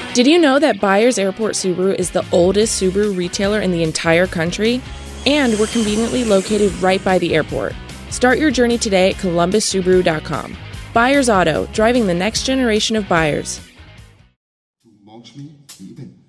Did you know that Byers Airport Subaru is the oldest Subaru retailer in the entire country? And we're conveniently located right by the airport. Start your journey today at columbussubaru.com. Byers Auto, driving the next generation of buyers. To launch me, even